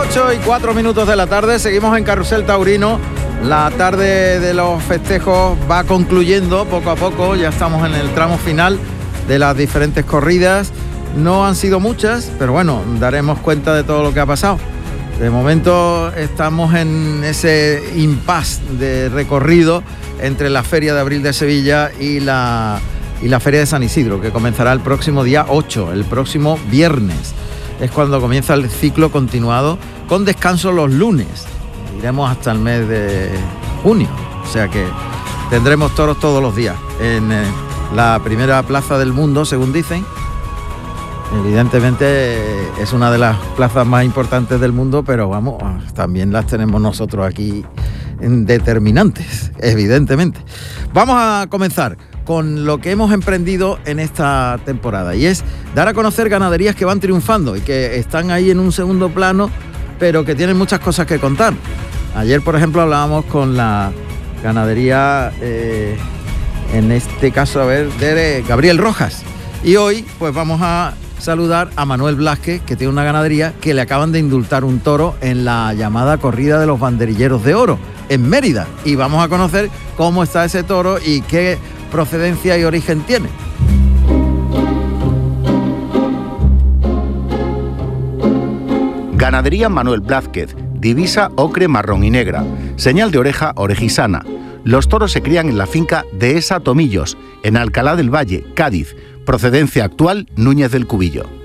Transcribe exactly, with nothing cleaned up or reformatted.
ocho y cuatro minutos de la tarde, seguimos en Carrusel Taurino. La tarde de los festejos va concluyendo poco a poco, ya estamos en el tramo final de las diferentes corridas. No han sido muchas, pero bueno, daremos cuenta de todo lo que ha pasado. De momento estamos en ese impasse de recorrido entre la Feria de Abril de Sevilla y la, y la Feria de San Isidro, que comenzará el próximo día ocho, el próximo viernes. Es cuando comienza el ciclo continuado, con descanso los lunes. Iremos hasta el mes de junio, o sea que tendremos toros todos los días en eh, la primera plaza del mundo, según dicen. Evidentemente es una de las plazas más importantes del mundo, pero vamos, también las tenemos nosotros aquí determinantes, evidentemente. Vamos a comenzar con lo que hemos emprendido en esta temporada, y es dar a conocer ganaderías que van triunfando y que están ahí en un segundo plano, pero que tienen muchas cosas que contar. Ayer, por ejemplo, hablábamos con la ganadería, eh, en este caso, a ver, de Gabriel Rojas, y hoy pues vamos a saludar a Manuel Blázquez, que tiene una ganadería que le acaban de indultar un toro en la llamada corrida de los banderilleros de oro en Mérida, y vamos a conocer cómo está ese toro y qué procedencia y origen tiene. Ganadería Manuel Blázquez, divisa ocre, marrón y negra, señal de oreja orejisana. Los toros se crían en la finca Dehesa Tomillos, en Alcalá del Valle, Cádiz. Procedencia actual, Núñez del Cubillo.